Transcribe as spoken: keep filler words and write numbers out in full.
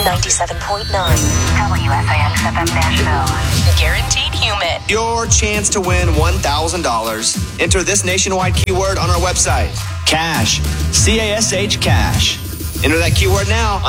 ninety-seven point nine. W S I X F M Nashville. Guaranteed human. Your chance to win one thousand dollars. Enter this nationwide keyword on our website. Cash. C A S H cash. Enter that keyword now.